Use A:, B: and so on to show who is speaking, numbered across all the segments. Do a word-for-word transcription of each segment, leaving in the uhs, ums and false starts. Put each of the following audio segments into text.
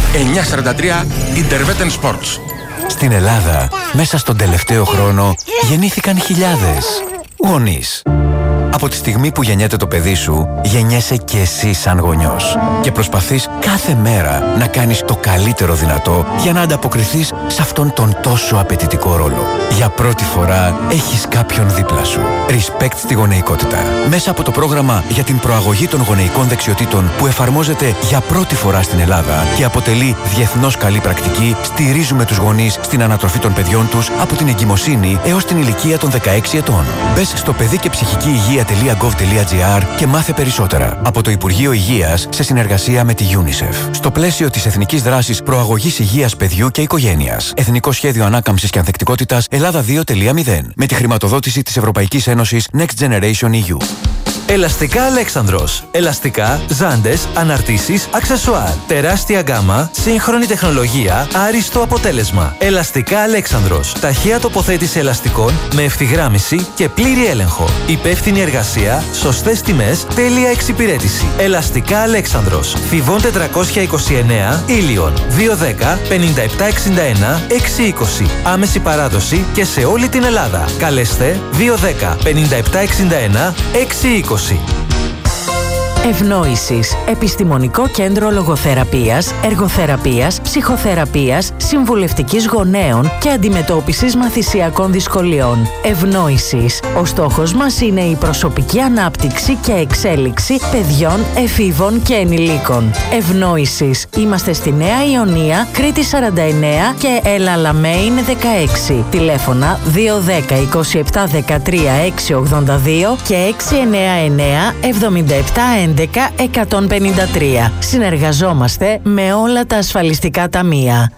A: εννιακόσια σαράντα τρία Intervetten Sports.
B: Στην Ελλάδα, μέσα στον τελευταίο χρόνο, γεννήθηκαν χιλιάδες γονείς. Από τη στιγμή που γεννιέται το παιδί σου, γεννιέσαι και εσύ σαν γονιός. Και προσπαθείς κάθε μέρα να κάνεις το καλύτερο δυνατό για να ανταποκριθείς σε αυτόν τον τόσο απαιτητικό ρόλο. Για πρώτη φορά έχεις κάποιον δίπλα σου. Respect στη γονεϊκότητα. Μέσα από το πρόγραμμα για την προαγωγή των γονεϊκών δεξιοτήτων που εφαρμόζεται για πρώτη φορά στην Ελλάδα και αποτελεί διεθνώς καλή πρακτική, στηρίζουμε τους γονείς στην ανατροφή των παιδιών τους από την εγκυμοσύνη έως την ηλικία των δεκαέξι ετών. Μπες στο παιδί και ψυχική υγεία.gov.gr και μάθε περισσότερα. Από το Υπουργείο Υγείας σε συνεργασία με τη UNICEF. Στο πλαίσιο της Εθνικής Δράσης Προαγωγής Υγείας Παιδιού και Οικογένειας. Εθνικό Σχέδιο Ανάκαμψης και Ανθεκτικότητας Ελλάδα δύο κόμμα μηδέν. Με τη χρηματοδότηση της Ευρωπαϊκής Ένωσης Next Generation ι γιου.
C: Ελαστικά Αλέξανδρος. Ελαστικά, ζάντες, αναρτήσεις, αξεσουάρ. Τεράστια γκάμα, σύγχρονη τεχνολογία, άριστο αποτέλεσμα. Ελαστικά Αλέξανδρος. Ταχεία τοποθέτηση ελαστικών με ευθυγράμμιση και πλήρη έλεγχο. Υπεύθυνη εργασία, σωστές τιμές, τέλεια εξυπηρέτηση. Ελαστικά Αλέξανδρος. Θηβών τετρακόσια είκοσι εννέα, Ήλιον. δύο δέκα πενήντα επτά εξήντα ένα έξι είκοσι. Άμεση παράδοση και σε όλη την Ελλάδα. Καλέστε δύο δέκα πενήντα επτά εξήντα ένα έξι είκοσι.
D: Ευνόησης. Επιστημονικό κέντρο λογοθεραπείας, εργοθεραπείας, ψυχοθεραπείας, συμβουλευτικής γονέων και αντιμετώπισης μαθησιακών δυσκολιών. Ευνόησης. Ο στόχος μας είναι η προσωπική ανάπτυξη και εξέλιξη παιδιών, εφήβων και ενηλίκων. Ευνόησης. Είμαστε στη Νέα Ιωνία, Κρήτη σαράντα εννέα και Ελαλαμέιν δεκαέξι. Τηλέφωνα δύο δέκα είκοσι επτά δεκατρία έξι ογδόντα δύο και έξι εννέα εννέα εβδομήντα επτά έντεκα εκατόν πενήντα τρία. Συνεργαζόμαστε με όλα τα ασφαλιστικά ταμεία.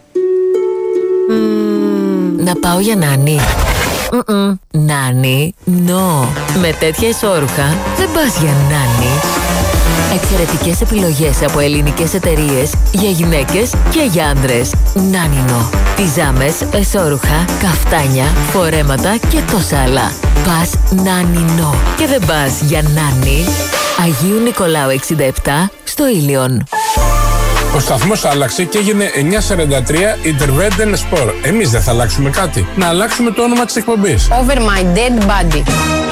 E: Mm, να πάω για νάνι. Mm-mm. Νάνι, no. Με τέτοια ισόρουχα δεν πας για νάνι. Εξαιρετικές επιλογές από ελληνικές εταιρείες για γυναίκες και για άντρες. Νάνινο. Πιζάμες, εσώρουχα, καφτάνια, φορέματα και τόσα άλλα. Πας Νάνινο. Και δεν πας για νάνι. Αγίου Νικολάου εξήντα επτά στο Ήλιον.
F: Ο σταθμός άλλαξε και έγινε εννιακόσια σαράντα τρία Intervetten Sport. Εμείς δεν θα αλλάξουμε κάτι. Να αλλάξουμε το όνομα της εκπομπής.
G: Over my dead body.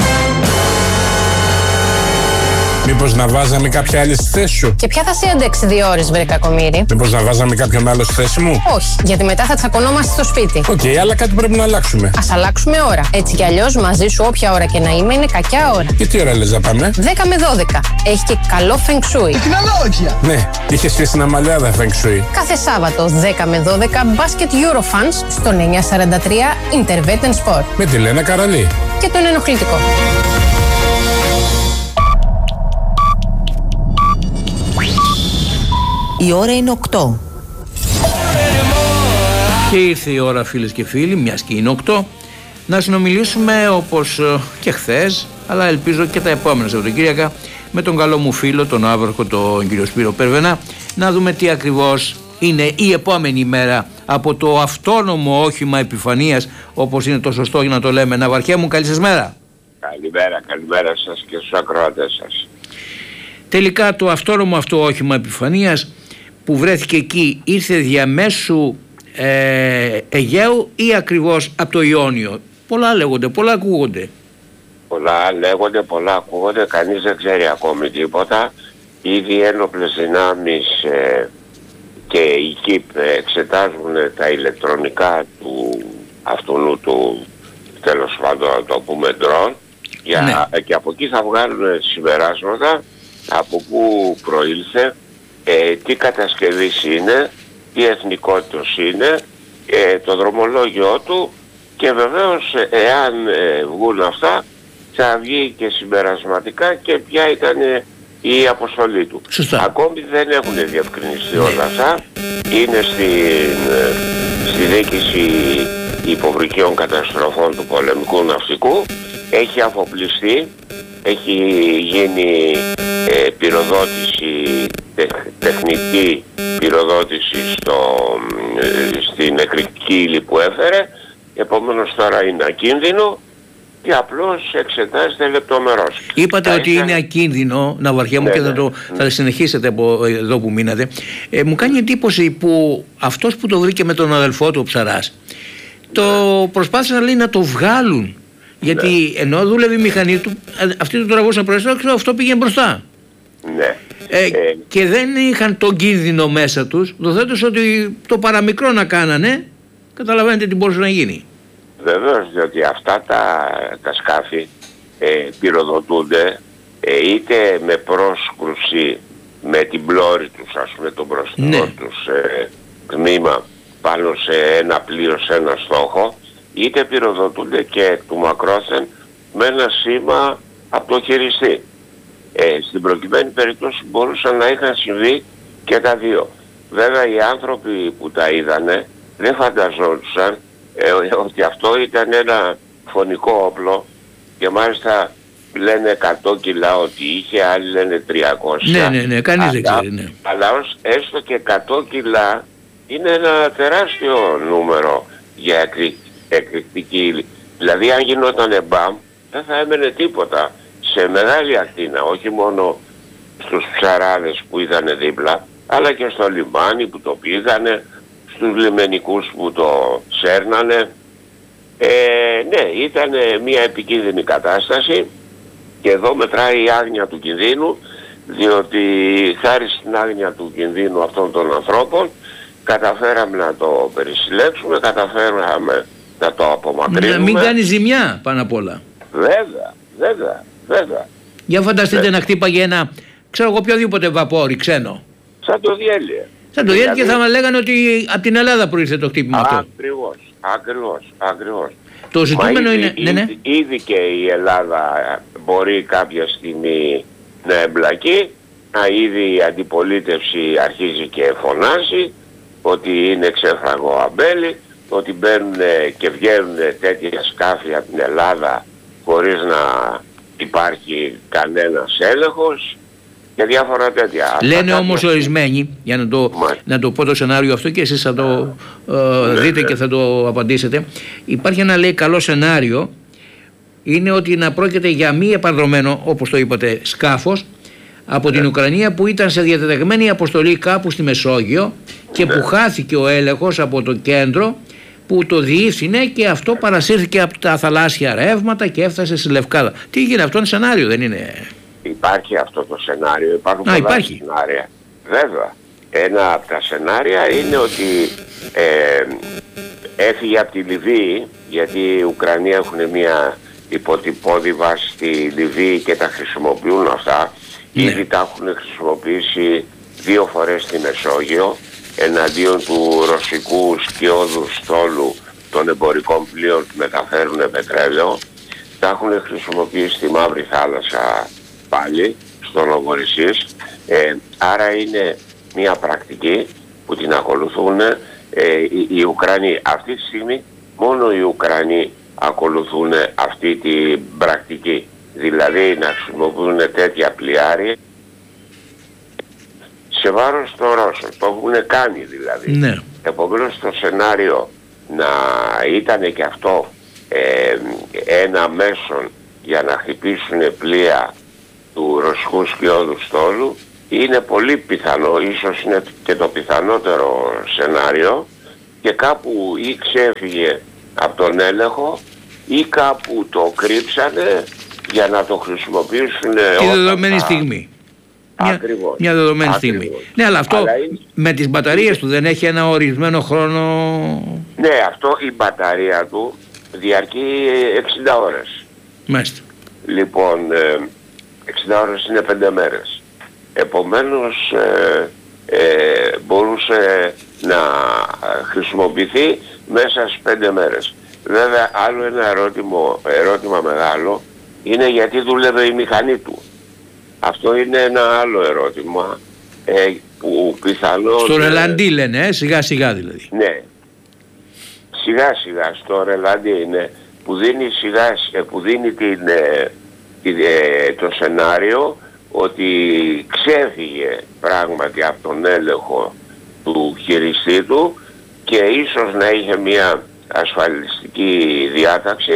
F: Μήπως να βάζαμε κάποια άλλη στη θέση σου?
G: Και ποια θα σε αντέξει δύο ώρες, βρε κακομοίρη?
F: Μήπως να βάζαμε κάποιον άλλο στη θέση μου?
G: Όχι, γιατί μετά θα τσακωνόμαστε στο σπίτι.
F: Οκ, okay, αλλά κάτι πρέπει να αλλάξουμε.
G: Ας αλλάξουμε ώρα. Έτσι κι αλλιώς μαζί σου όποια ώρα και να είμαι είναι κακιά ώρα.
F: Και τι ώρα λες να πάμε?
G: δέκα με δώδεκα. Έχει και καλό feng shui.
F: Τεχνολόγια! Ναι, είχες και στην Αμαλιάδα feng shui.
G: Κάθε Σάββατο δέκα με δώδεκα μπάσκετ Eurofans στον εννιακόσια σαράντα τρία Intervetten Sport.
F: Με τη Λένα Καραλή.
G: Και τον ενοχλητικό.
E: Η ώρα είναι οκτώ.
H: Και ήρθε η ώρα, φίλες και φίλοι, μιας και είναι οκτώ, να συνομιλήσουμε όπως και χθες, αλλά ελπίζω και τα επόμενα Σαββατοκύριακα, με τον καλό μου φίλο, τον άβροχο, τον κύριο Σπύρο Περβενά, να δούμε τι ακριβώς είναι η επόμενη μέρα από το αυτόνομο όχημα επιφανείας, όπως είναι το σωστό για να το λέμε. Ναυαρχέ μου, καλή σας μέρα.
I: Καλημέρα, καλημέρα σας και στους ακροατές σας.
H: Τελικά το αυτόνομο αυτό όχημα επιφανείας που βρέθηκε εκεί ήρθε διαμέσου ε, Αιγαίου ή ακριβώς από το Ιόνιο? Πολλά λέγονται, πολλά ακούγονται.
I: Πολλά λέγονται, πολλά ακούγονται, κανείς δεν ξέρει ακόμη τίποτα. Ήδη ένοπλες δυνάμεις ε, και η ΚΙΠ εξετάζουν τα ηλεκτρονικά του αυτού του, τέλος πάντων να το πούμε, ντρόν, για, ναι. Και από εκεί θα βγάλουν συμπεράσματα από πού προήλθε, ε, τι κατασκευής είναι, τι εθνικότητος είναι, ε, το δρομολόγιο του, και βεβαίως εάν ε, βγουν αυτά θα βγει και συμπερασματικά και ποια ήταν ε, η αποστολή του.
H: Σωστά.
I: Ακόμη δεν έχουν διευκρινιστεί όλα αυτά. Είναι στην, ε, στη διοίκηση υποβρυχίων καταστροφών του πολεμικού ναυτικού. Έχει αφοπλιστεί, έχει γίνει ε, πυροδότηση, τεχ, τεχνική πυροδότηση στο, ε, στην νεκρική ύλη που έφερε. Επομένως τώρα είναι ακίνδυνο και απλώς εξετάζεται λεπτομερώς.
H: Είπατε
I: θα
H: ότι
I: ήθελα...
H: είναι ακίνδυνο, να βαριέμαι
I: ναι,
H: και θα,
I: ναι,
H: το,
I: ναι.
H: θα συνεχίσετε από εδώ που μείνατε. Ε, μου κάνει εντύπωση που αυτός που το βρήκε με τον αδελφό του ο Ψαράς, το προσπάθησαν λέει να το βγάλουν. Γιατί ναι. ενώ δούλευε η μηχανή του, αυτοί του τραβούσαν προς το έξω, αυτό πήγε μπροστά.
I: Ναι.
H: Ε,
I: ε,
H: και δεν είχαν τον κίνδυνο μέσα τους, δοθέτως ότι το παραμικρό να κάνανε, καταλαβαίνετε τι μπορούσε να γίνει.
I: Βεβαίως, διότι αυτά τα, τα σκάφη ε, πυροδοτούνται ε, είτε με πρόσκρουση με την πλώρη τους, ας πούμε το μπροστινό
H: ναι.
I: τους ε, τμήμα πάνω σε ένα πλοίο, σε ένα στόχο, είτε πυροδοτούνται και εκ του μακρόθεν με ένα σήμα από το χειριστή. Ε, στην προκειμένη περίπτωση μπορούσαν να είχαν συμβεί και τα δύο. Βέβαια οι άνθρωποι που τα είδανε δεν φανταζόντουσαν ε, ότι αυτό ήταν ένα φωνικό όπλο και μάλιστα λένε εκατό κιλά ότι είχε, άλλοι λένε τριακόσια.
H: Ναι, ναι, ναι, κανείς δεν ξέρει. Ναι.
I: Αλλά ως έστω και εκατό κιλά είναι ένα τεράστιο νούμερο για εκρηκτική ύλη. Δηλαδή αν γινόταν μπαμ δεν θα έμενε τίποτα σε μεγάλη ακτίνα, όχι μόνο στους ψαράδες που ήταν δίπλα, αλλά και στο λιμάνι που το πήγανε, στους λιμενικούς που το σέρνανε. Ε, ναι, ήταν μια επικίνδυνη κατάσταση και εδώ μετράει η άγνοια του κινδύνου, διότι χάρη στην άγνοια του κινδύνου αυτών των ανθρώπων καταφέραμε να το περισυλλέξουμε, καταφέραμε να το απομακρύνουμε.
H: Να μην κάνει ζημιά πάνω απ' όλα.
I: Βέβαια, βέβαια, βέβαια.
H: Για φανταστείτε
I: βέβαια.
H: να χτύπαγε ένα, ξέρω εγώ, οποιοδήποτε βαπόρι ξένο.
I: Σαν το διέλυε.
H: Σαν το διέλυε
I: δηλαδή...
H: και θα μας λέγανε ότι από την Ελλάδα προήλθε το χτύπημα αυτό.
I: Ακριβώς, ακριβώς, ακριβώς.
H: Το ζητούμενο είναι...
I: Ήδη,
H: ναι, ναι.
I: ήδη και η Ελλάδα μπορεί κάποια στιγμή να εμπλακεί, να ήδη η αντιπολίτευση αρχίζει και φωνάζει ότι είναι ξέφραγο αμπέλι, ότι μπαίνουν και βγαίνουν τέτοια σκάφη από την Ελλάδα χωρίς να υπάρχει κανένας έλεγχος και διάφορα τέτοια.
H: Λένε
I: Αυτά
H: όμως
I: κάποια...
H: ορισμένοι, για να το, να το πω το σενάριο αυτό και εσείς θα το ε,
I: ναι,
H: δείτε
I: ναι.
H: και θα το απαντήσετε. Υπάρχει ένα λέει καλό σενάριο, είναι ότι να πρόκειται για μη επανδρωμένο, όπως το είπατε, σκάφος από την Ουκρανία που ήταν σε διατεταγμένη αποστολή κάπου στη Μεσόγειο και που χάθηκε ο έλεγχος από το κέντρο που το διεύθυνε και αυτό παρασύρθηκε από τα θαλάσσια ρεύματα και έφτασε στη Λευκάδα. Τι γίνεται, αυτό είναι σενάριο, δεν είναι?
I: Υπάρχει αυτό το σενάριο, υπάρχουν
H: Α,
I: πολλά
H: υπάρχει.
I: σενάρια. Βέβαια, ένα από τα σενάρια είναι ότι ε, έφυγε από τη Λιβύη, γιατί οι Ουκρανοί έχουν μια υποτυπώδη βάση στη Λιβύη και τα χρησιμοποιούν αυτά.
H: Ναι.
I: Ήδη τα έχουν χρησιμοποιήσει δύο φορές στη Μεσόγειο εναντίον του ρωσικού σκιώδου στόλου των εμπορικών πλοίων που μεταφέρουν πετρέλαιο. Τα έχουν χρησιμοποιήσει στη Μαύρη Θάλασσα πάλι, στο Λογορισίς. Ε, άρα είναι μια πρακτική που την ακολουθούν ε, οι, οι Ουκρανοί. Αυτή τη στιγμή μόνο οι Ουκρανοί ακολουθούν αυτή την πρακτική. Δηλαδή να χρησιμοποιούν τέτοια πλοιάρια σε βάρος των Ρώσων. Το έχουν κάνει δηλαδή.
H: Ναι.
I: Επομένως το σενάριο να ήταν και αυτό ε, ένα μέσον για να χτυπήσουν πλοία του ρωσικού σκιώδου στόλου είναι πολύ πιθανό, ίσως είναι και το πιθανότερο σενάριο, και κάπου ή ξέφυγε από τον έλεγχο ή κάπου το κρύψανε για να το χρησιμοποιήσουν
H: τη δεδομένη
I: θα...
H: στιγμή. Μια,
I: Ακριβώς.
H: μια δεδομένη
I: Ακριβώς.
H: στιγμή. Ναι, αλλά αυτό
I: αλλά είναι...
H: με τις μπαταρίες του δεν έχει ένα ορισμένο χρόνο?
I: Ναι, αυτό η μπαταρία του διαρκεί εξήντα ώρες.
H: Μάλιστα.
I: Λοιπόν, εξήντα ώρες είναι πέντε μέρες. Επομένως ε, ε, μπορούσε να χρησιμοποιηθεί μέσα στις πέντε μέρες. Βέβαια άλλο ένα ερώτημα, ερώτημα μεγάλο είναι γιατί δούλευε η μηχανή του. Αυτό είναι ένα άλλο ερώτημα ε, που πιθανόν...
H: Στο ρελαντί λένε, ε, σιγά σιγά δηλαδή.
I: Ναι. Σιγά σιγά στο ρελαντί είναι που δίνει, σιγά, που δίνει την, την, το σενάριο ότι ξέφυγε πράγματι από τον έλεγχο του χειριστή του και ίσως να είχε μια ασφαλιστική διάταξη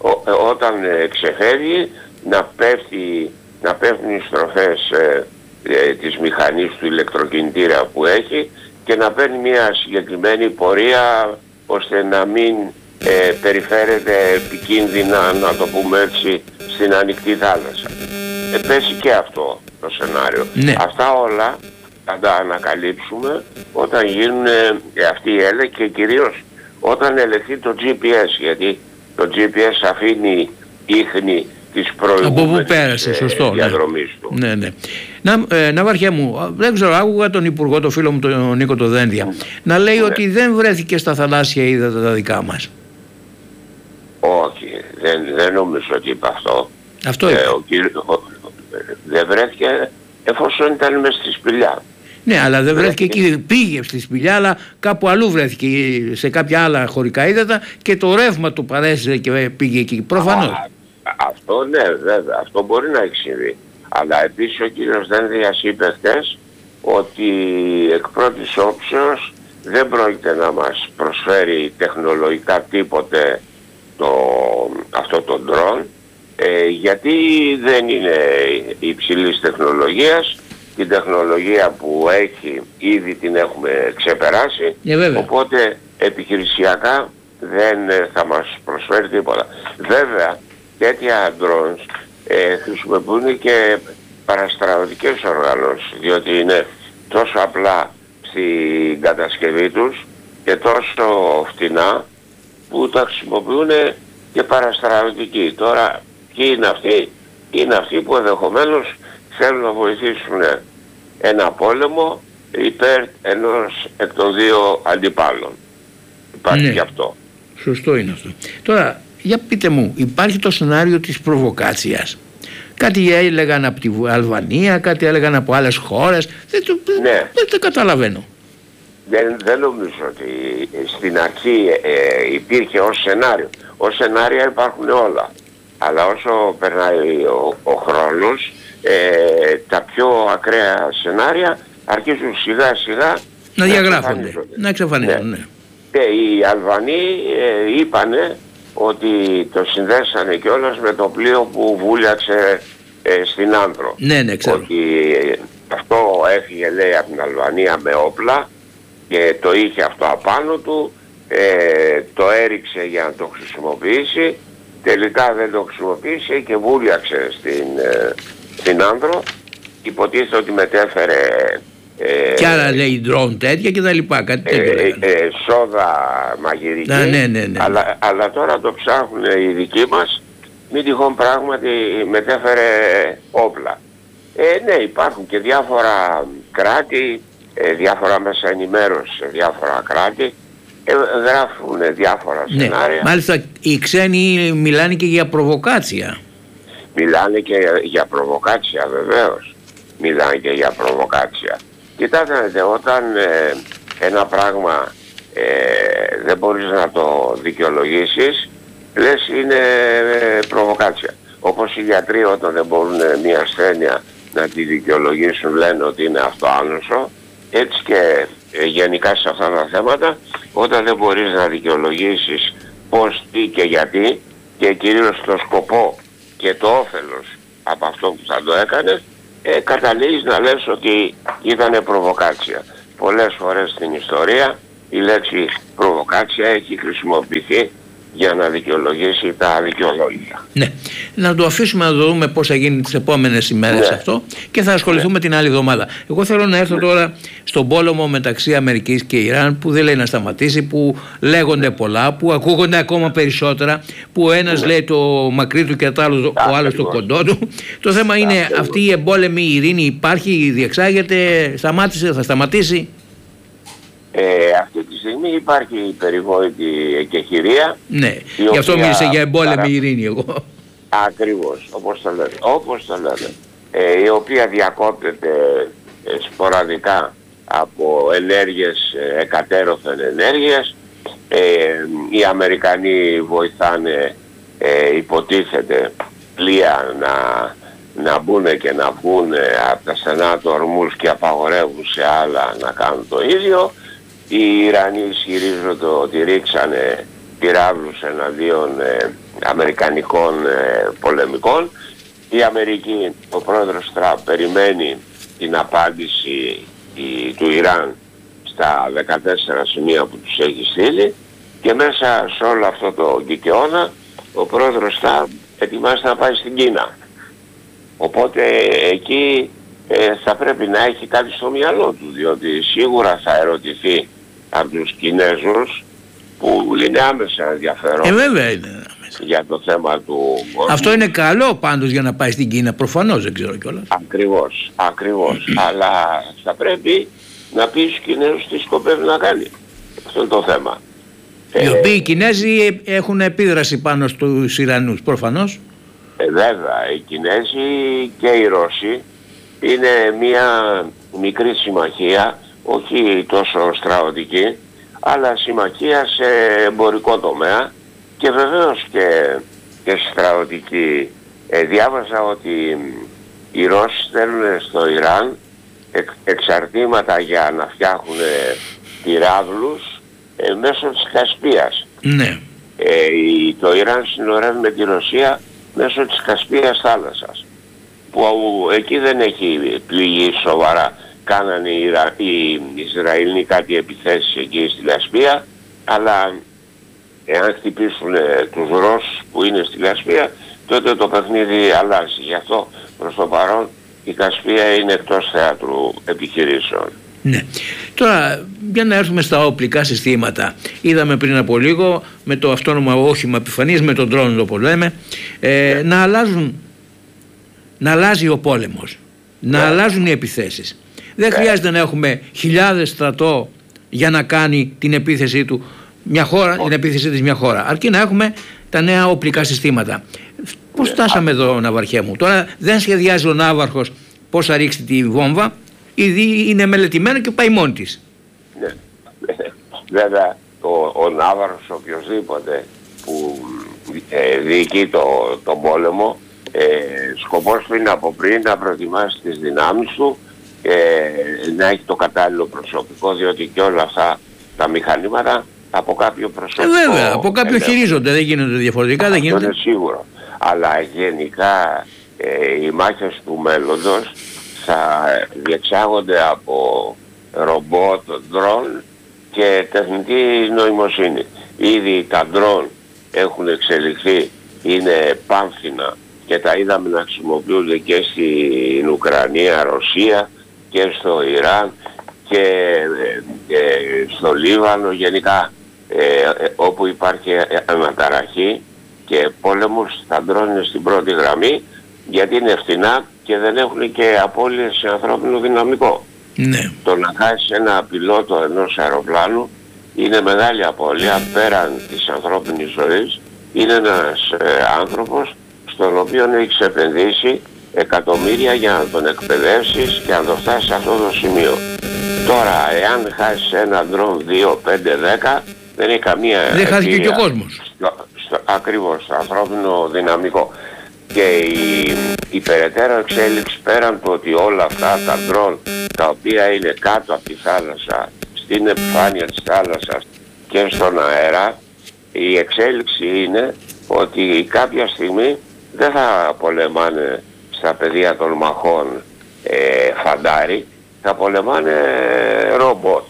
I: Ό, όταν ε, ξεφεύγει να, πέφτει, να πέφτουν οι στροφές ε, ε, της μηχανής του ηλεκτροκινητήρα που έχει και να παίρνει μια συγκεκριμένη πορεία ώστε να μην ε, περιφέρεται επικίνδυνα, να το πούμε έτσι, στην ανοιχτή θάλασσα. Ε, πέσει και αυτό το σενάριο.
H: Ναι.
I: Αυτά όλα θα τα ανακαλύψουμε όταν γίνουν ε, αυτοί οι έλεγχοι και κυρίως όταν ελεγχθεί το τζι πι ες, γιατί το τζι πι ες αφήνει ίχνη της προηγούμενης ε,
H: σωστό,
I: διαδρομής
H: ναι.
I: του.
H: Ναι, ναι. Να, ε, Ναυαρχέ μου, δεν ξέρω, άκουγα τον Υπουργό, τον φίλο μου τον Νίκο το Δένδια, mm. να λέει ναι. ότι δεν βρέθηκε στα θαλάσσια ύδατα τα δικά μας.
I: Όχι, δεν, δεν νομίζω ότι είπε αυτό.
H: Αυτό είπε. Ε,
I: ο, ο, ο, δεν βρέθηκε εφόσον ήταν μες στη σπηλιά.
H: Ναι, αλλά δεν βρέθηκε εκεί, πήγε στη σπηλιά, αλλά κάπου αλλού βρέθηκε, σε κάποια άλλα χωρικά ύδατα και το ρεύμα του παρέσυρε και πήγε εκεί, προφανώς. Α,
I: αυτό ναι, βέβαια, αυτό μπορεί να έχει συμβεί. Αλλά επίσης ο κύριος Δένδιας είπε χτες ότι εκ πρώτης όψεως δεν πρόκειται να μας προσφέρει τεχνολογικά τίποτε το, αυτό το ντρόν, ε, γιατί δεν είναι υψηλής τεχνολογίας. Την τεχνολογία που έχει ήδη την έχουμε ξεπεράσει,
H: yeah,
I: οπότε επιχειρησιακά δεν θα μας προσφέρει τίποτα. Βέβαια τέτοια drones ε, χρησιμοποιούν και παραστρατιωτικές οργανώσεις, διότι είναι τόσο απλά στην κατασκευή τους και τόσο φτηνά που τα χρησιμοποιούν και παραστρατιωτικοί. Τώρα ποιοι είναι αυτοί? Είναι αυτοί που ενδεχομένως θέλουν να βοηθήσουν ένα πόλεμο υπέρ ενός εκ των δύο αντιπάλων. Υπάρχει
H: ναι.
I: και αυτό.
H: Σωστό είναι αυτό. Τώρα, για πείτε μου, υπάρχει το σενάριο της προβοκάτσιας. Κάτι έλεγαν από την Αλβανία, κάτι έλεγαν από άλλες χώρες. Δεν το,
I: ναι.
H: δεν το καταλαβαίνω.
I: Δεν, δεν νομίζω ότι στην αρχή ε, υπήρχε ως σενάριο. Ως σενάρια υπάρχουν όλα. Αλλά όσο περνάει ο, ο χρόνος, Ε, τα πιο ακραία σενάρια αρχίζουν σιγά σιγά
H: να διαγράφονται, να εξαφανίζονται. Ναι.
I: Ναι. Και οι Αλβανοί ε, είπανε ότι το συνδέσανε κιόλας με το πλοίο που βούλιαξε ε, στην Άνδρο.
H: Ναι, ναι, ξέρω.
I: Ότι ε, αυτό έφυγε, λέει, από την Αλβανία με όπλα και το είχε αυτό απάνω του, ε, το έριξε για να το χρησιμοποιήσει, τελικά δεν το χρησιμοποίησε και βούλιαξε στην... Ε, στην Άνδρο, υποτίθεται ότι μετέφερε ε,
H: και άλλα λέει ντρόν τέτοια και τα λοιπά, κάτι τέτοιο
I: ε, ε, ε, σόδα μαγειρική,
H: ναι, ναι, ναι, ναι.
I: Αλλά, αλλά τώρα το ψάχνουν οι δικοί μας, μην τυχόν πράγματι μετέφερε όπλα. Ε, ναι, υπάρχουν και διάφορα κράτη, ε, διάφορα μέσα ενημέρωση σε διάφορα κράτη, ε, γράφουν διάφορα
H: ναι.
I: σενάρια.
H: Μάλιστα οι ξένοι μιλάνε και για προβοκάτσια.
I: Μιλάνε και για προβοκάτσια, βεβαίως. Μιλάνε και για προβοκάτσια. Κοιτάξτε, όταν ε, ένα πράγμα ε, δεν μπορείς να το δικαιολογήσεις, λες είναι ε, προβοκάτσια. Όπως οι γιατροί όταν δεν μπορούν μια ασθένεια να τη δικαιολογήσουν, λένε ότι είναι αυτοάνωσο. Έτσι και ε, γενικά σε αυτά τα θέματα, όταν δεν μπορείς να δικαιολογήσεις πώς, τι και γιατί, και κυρίως το σκοπό και το όφελος από αυτό που θα το έκανε, ε, καταλήγεις να λες ότι ήταν προβοκάτσια. Πολλές φορές στην ιστορία η λέξη προβοκάτσια έχει χρησιμοποιηθεί για να δικαιολογήσει τα αδικαιολόγητα.
H: Ναι. Να το αφήσουμε να το δούμε πώς θα γίνει τις επόμενες ημέρες ναι. αυτό και θα ασχοληθούμε ναι. την άλλη εβδομάδα. Εγώ θέλω να έρθω ναι. τώρα στον πόλεμο μεταξύ Αμερικής και Ιράν, που δεν λέει να σταματήσει, που λέγονται ναι. πολλά, που ακούγονται ακόμα περισσότερα, που ο ένας ναι. λέει το μακρύ του και το άλλο, ο άλλος το κοντό του. Το θέμα είναι Ά, αυτή η εμπόλεμη ειρήνη υπάρχει, διεξάγεται, σταμάτησε, θα σταματήσει.
I: Ε, αυτή τη στιγμή υπάρχει η περιβόητη εκεχηρία.
H: Ναι, γι' αυτό μίλησε για εμπόλεμη παρα... ειρήνη εγώ.
I: Ακριβώς, όπως το λένε. Όπως το λένε. Ε, η οποία διακόπτεται ε, σποραδικά από ενέργειες, ε, εκατέρωθεν ενέργειες. Ε, οι Αμερικανοί βοηθάνε, ε, υποτίθεται, πλοία να, να μπουν και να βγουν από τα στενά του ορμούς και απαγορεύουν σε άλλα να κάνουν το ίδιο. Οι Ιρανοί ισχυρίζονται ότι ρίξανε πυράβλους εναντίον ε, αμερικανικών ε, πολεμικών. Η Αμερική, ο πρόεδρος Τραμπ περιμένει την απάντηση η, του Ιράν στα δεκατέσσερα σημεία που τους έχει στείλει, και μέσα σε όλο αυτό το κικαιώνα ο πρόεδρος Τραμπ ετοιμάζεται να πάει στην Κίνα. Οπότε εκεί ε, θα πρέπει να έχει κάτι στο μυαλό του, διότι σίγουρα θα ερωτηθεί από τους Κινέζους που είναι άμεσα ενδιαφέρον
H: Ε, βέβαια είναι άμεσα.
I: για το θέμα του κόσμου.
H: Αυτό είναι καλό πάντως για να πάει στην Κίνα, προφανώς, δεν ξέρω κιόλας.
I: Ακριβώς, ακριβώς. Αλλά θα πρέπει να πει στους Κινέζους τι σκοπεύει να κάνει. Αυτό είναι το θέμα.
H: Οι
I: Ε,
H: οποίοι οι Κινέζοι έχουν επίδραση πάνω στους Ιρανούς, προφανώς.
I: Ε, βέβαια, οι Κινέζοι και οι Ρώσοι είναι μια μικρή συμμαχία, όχι τόσο στρατιωτική, αλλά συμμαχία σε εμπορικό τομέα και βεβαίως και, και στρατιωτική. Ε, διάβαζα ότι οι Ρώσοι στέλνουν στο Ιράν εξ, εξαρτήματα για να φτιάχνουν πυράβλους ε, μέσω της Κασπίας.
H: Ναι.
I: Ε, η, το Ιράν συνορεύει με τη Ρωσία μέσω της Κασπίας θάλασσας, που εκεί δεν έχει πληγεί σοβαρά. Κάνανε οι, Ιρα, οι Ισραηλοί κάτι επιθέσεις εκεί στη Κασπία, αλλά εάν χτυπήσουν τους Ρώσους που είναι στη Κασπία, τότε το παιχνίδι αλλάζει. Γι' αυτό προς το παρόν η Κασπία είναι εκτός θεάτρου επιχειρήσεων.
H: Ναι. Τώρα για να έρθουμε στα οπλικά συστήματα. Είδαμε πριν από λίγο με το αυτόνομο όχημα επιφανής, με τον drone όπως λέμε, ε, ναι. να αλλάζουν, να αλλάζει ο πόλεμος, ναι. να αλλάζουν οι επιθέσεις. Δεν ναι. χρειάζεται να έχουμε χιλιάδες στρατό για να κάνει την επίθεσή του μια χώρα, την επίθεσή της μια χώρα. Αρκεί να έχουμε τα νέα οπλικά συστήματα. Πώς φτάσαμε εδώ, Ναυαρχέ μου? Τώρα δεν σχεδιάζει ο ναύαρχος πώς θα ρίξει τη βόμβα, ήδη είναι μελετημένο και πάει μόνη της.
I: Ναι. Βέβαια ο, ο ναύαρχος οποιοσδήποτε που ε, διοικεί το, τον πόλεμο, ε, σκοπός του είναι από πριν να προετοιμάσει τις δυνάμεις του, ε, να έχει το κατάλληλο προσωπικό, διότι και όλα αυτά τα μηχανήματα από κάποιο προσωπικό.
H: Ε, βέβαια, από κάποιο ελεύθερο. Χειρίζονται, δεν γίνονται διαφορετικά.
I: Αυτό
H: δεν γίνονται.
I: είναι σίγουρο. Αλλά γενικά ε, οι μάχες του μέλλοντος θα διεξάγονται από ρομπότ, ντρόν και τεχνητή νοημοσύνη. Ήδη τα ντρόν έχουν εξελιχθεί, είναι πάμφθηνα και τα είδαμε να χρησιμοποιούνται και στην Ουκρανία, Ρωσία και στο Ιράν και, και στο Λίβανο, γενικά ε, ε, όπου υπάρχει αναταραχή και πόλεμος, τα ντρόν είναι στην πρώτη γραμμή, γιατί είναι φθηνά και δεν έχουν και απώλειες σε ανθρώπινο δυναμικό.
H: Ναι.
I: Το να χάσει ένα πιλότο ενός αεροπλάνου είναι μεγάλη απώλεια πέραν της ανθρώπινης ζωής. Είναι ένας ε, άνθρωπος στον οποίο έχεις επενδύσει εκατομμύρια για να τον εκπαιδεύσεις και να το φτάσει σε αυτό το σημείο. Τώρα, εάν χάσεις ένα ντρόν δύο, πέντε, δέκα, δεν έχει καμία...
H: Δεν χάθηκε και ο κόσμος.
I: Στο, στο, ακριβώς, στο ανθρώπινο δυναμικό. Και η, η περαιτέρω εξέλιξη, πέραν του ότι όλα αυτά τα ντρόν τα οποία είναι κάτω από τη θάλασσα, στην επιφάνεια της θάλασσας και στον αέρα, η εξέλιξη είναι ότι κάποια στιγμή δεν θα πολεμάνε στα πεδία των μαχών ε, φαντάρι, θα πολεμάνε ρομπότ.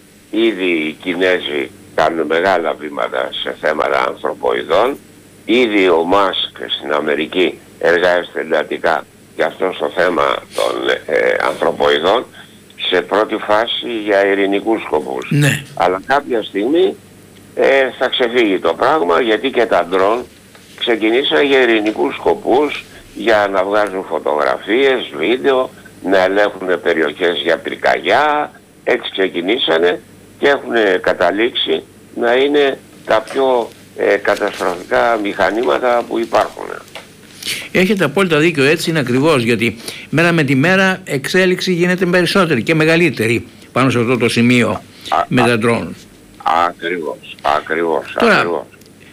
I: Ήδη οι Κινέζοι κάνουν μεγάλα βήματα σε θέματα ανθρωποειδών. Ήδη ο Μάσκ στην Αμερική εργάζεται εντατικά και αυτό στο θέμα των ε, ανθρωποειδών, σε πρώτη φάση για ειρηνικούς σκοπούς.
H: Ναι.
I: Αλλά κάποια στιγμή ε, θα ξεφύγει το πράγμα, γιατί και τα ντρόν ξεκινήσαν για ειρηνικούς σκοπούς, για να βγάζουν φωτογραφίες, βίντεο, να ελέγχουν περιοχές για πυρκαγιά. Έτσι ξεκινήσανε και έχουν καταλήξει να είναι τα πιο ε, καταστροφικά μηχανήματα που υπάρχουν.
H: Έχετε απόλυτα δίκιο, έτσι είναι ακριβώς, γιατί μέρα με τη μέρα εξέλιξη γίνεται περισσότερη και μεγαλύτερη πάνω σε αυτό το σημείο α, με α, τα ντρόν.
I: Ακριβώς, ακριβώς,
H: Τώρα,
I: ακριβώς.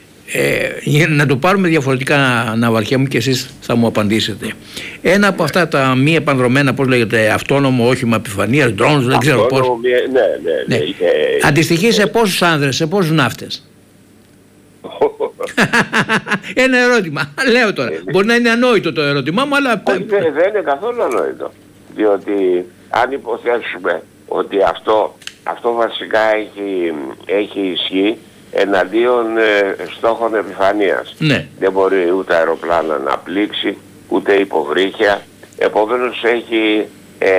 H: Ε, για να το πάρουμε διαφορετικά, Ναυαρχέ μου, και εσείς θα μου απαντήσετε. Ένα από αυτά τα μη επανδρομένα, πώς λέγεται, αυτόνομο όχημα επιφανείας, drones, δεν ξέρω πώς.
I: Ναι, ναι, ναι.
H: ναι. Ε, Αντιστοιχεί σε πόσους άνδρες, σε πόσους ναύτες? Ένα ερώτημα. Λέω τώρα.
I: Ε,
H: Μπορεί να είναι ανόητο το ερώτημά μου, αλλά.
I: Όχι, δεν, δεν είναι καθόλου ανόητο. Διότι αν υποθέσουμε ότι αυτό, αυτό βασικά έχει, έχει ισχύ εναντίον ε, στόχων επιφανείας.
H: Ναι.
I: Δεν μπορεί ούτε αεροπλάνα να πλήξει, ούτε υποβρύχια. Επομένως έχει, ε,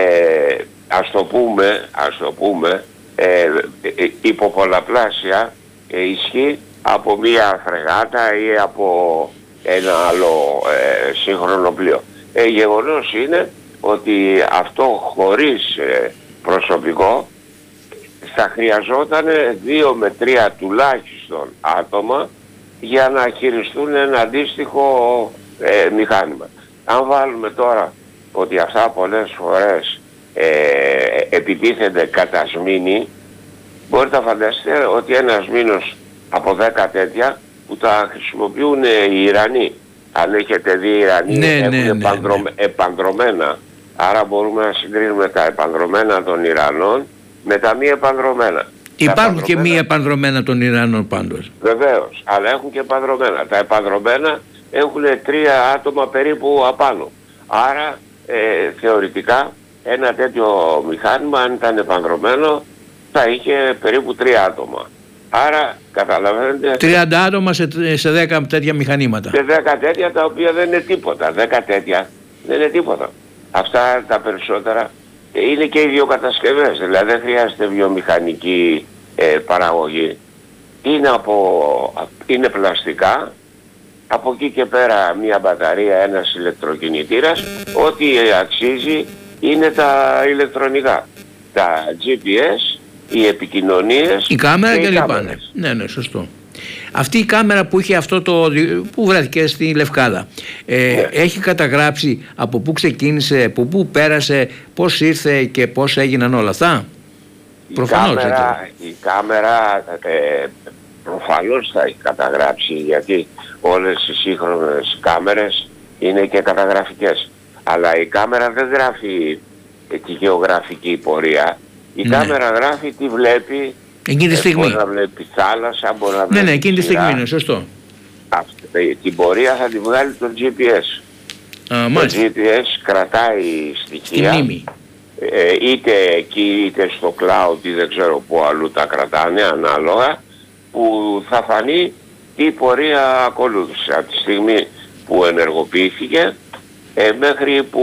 I: ας το πούμε, ας το πούμε ε, ε, υποπολαπλάσια ε, ισχύ από μία φρεγάτα ή από ένα άλλο ε, σύγχρονο πλοίο. Ε, γεγονός είναι ότι αυτό χωρίς ε, προσωπικό θα χρειαζόταν δύο με τρία τουλάχιστον άτομα για να χειριστούν ένα αντίστοιχο ε, μηχάνημα. Αν βάλουμε τώρα ότι αυτά πολλές φορές ε, επιτίθενται κατά σμήνη, μπορείτε να φανταστείτε ότι ένας μήνος από δέκα τέτοια που τα χρησιμοποιούν οι Ιρανοί. Αν έχετε δει οι Ιρανοί
H: ναι,
I: έχουν
H: ναι, ναι,
I: επανδρο...
H: ναι.
I: επανδρομένα. Άρα μπορούμε να συγκρίνουμε τα επανδρομένα των Ιρανών με τα μη επανδρομένα.
H: Υπάρχουν και μη επανδρομένα των Ιρανών πάντως.
I: Βεβαίως, αλλά έχουν και επανδρομένα. Τα επανδρομένα έχουν τρία άτομα περίπου απάνω. Άρα ε, θεωρητικά ένα τέτοιο μηχάνημα αν ήταν επανδρομένο θα είχε περίπου τρία άτομα. Άρα καταλαβαίνετε...
H: τριάντα άτομα σε, σε δέκα τέτοια μηχανήματα.
I: Σε δέκα τέτοια τα οποία δεν είναι τίποτα. δέκα τέτοια δεν είναι τίποτα. Αυτά τα περισσότερα είναι και ιδιοκατασκευές. Δηλαδή δεν χρειάζεται βιομηχανική ε, παραγωγή. Είναι, από, είναι πλαστικά. Από εκεί και πέρα μια μπαταρία, ένας ηλεκτροκινητήρας. Ό,τι αξίζει είναι τα ηλεκτρονικά. Τα τζι πι ες, οι επικοινωνίες,
H: η κάμερα
I: και,
H: και
I: οι
H: λοιπά.
I: κάμερες.
H: Ναι, ναι, σωστό. Αυτή η κάμερα που είχε αυτό το, που βρέθηκε στη Λευκάδα, ε,
I: Ναι.
H: έχει καταγράψει από πού ξεκίνησε, από πού πέρασε, πώς ήρθε και πώς έγιναν όλα αυτά?
I: Η
H: Προφανώς,
I: κάμερα,
H: έτσι.
I: η κάμερα ε, προφανώς θα έχει καταγράψει, γιατί όλες οι σύγχρονες κάμερες είναι και καταγραφικές. Αλλά η κάμερα δεν γράφει ε, τη γεωγραφική πορεία. Η
H: Ναι.
I: κάμερα γράφει τι βλέπει.
H: Εκείνη τη
I: ε,
H: στιγμή.
I: Μπορεί να βλέπει θάλασσα, μπορεί να
H: Ναι,
I: βλέπει
H: ναι, εκείνη τη
I: σειρά.
H: στιγμή είναι, σωστό.
I: Αυτή, ε, την πορεία θα τη βγάλει το τζι πι ες.
H: Α,
I: Το
H: μάλιστα.
I: τζι πι ες κρατάει
H: Στη
I: στοιχεία.
H: μνήμη.
I: Ε, είτε εκεί είτε στο cloud ή δεν ξέρω πού αλλού τα κρατάνε ανάλογα, που θα φανεί τι πορεία ακολούθησε από τη στιγμή που ενεργοποιήθηκε ε, μέχρι που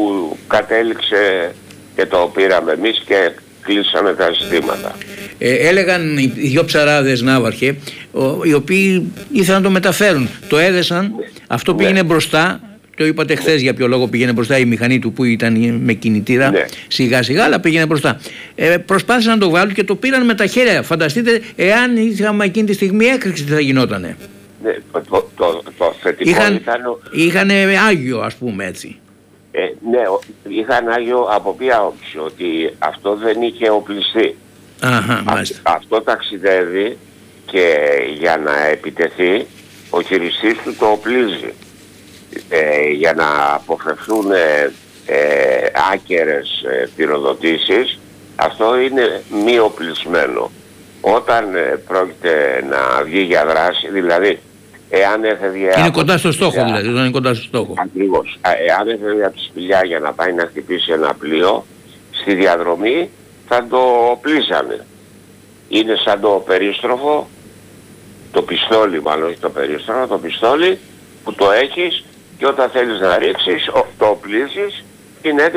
I: κατέληξε και το πήραμε εμείς και κλείσαμε τα συστήματα.
H: Ε, έλεγαν οι δυο ψαράδες, ναύαρχε, ο, οι οποίοι ήθελαν να το μεταφέρουν. Το έδεσαν, αυτό
I: Ναι.
H: πήγαινε μπροστά. Το είπατε χθες για ποιο λόγο πήγαινε μπροστά η μηχανή του που ήταν με κινητήρα.
I: Ναι.
H: Σιγά σιγά, αλλά πήγαινε μπροστά. Ε, προσπάθησαν να το βάλουν και το πήραν με τα χέρια. Φανταστείτε, εάν είχαμε εκείνη τη στιγμή έκρηξη, τι θα γινότανε.
I: Ναι, το, το, το, το θετικό
H: Είχαν,
I: ήταν... ο-
H: είχαν άγιο, ας πούμε έτσι.
I: Ε, ναι, ο- είχαν άγιο από ποια όψη, ότι αυτό δεν είχε οπλιστεί.
H: Αχα,
I: Α,
H: μάλιστα.
I: αυτό ταξιδεύει και για να επιτεθεί ο χειριστής του το οπλίζει. Ε, για να αποφευθούν ε, ε, άκερες ε, πυροδοτήσεις, αυτό είναι μη οπλισμένο. Όταν ε, πρόκειται να βγει για δράση, δηλαδή εάν έφευγε...
H: Είναι
I: από
H: κοντά
I: τη
H: στο στόχο
I: σπηλιά,
H: δηλαδή, όταν είναι κοντά στο στόχο.
I: Ακριβώς. Α, εάν έφευγε από τη σπηλιά για να πάει να χτυπήσει ένα πλοίο, στη διαδρομή θα το οπλίζανε. Είναι σαν το περίστροφο, το πιστόλι μάλλον, όχι το περίστροφο, το πιστόλι που το έχεις και όταν θέλεις να ρίξεις, το οπλίζεις, είναι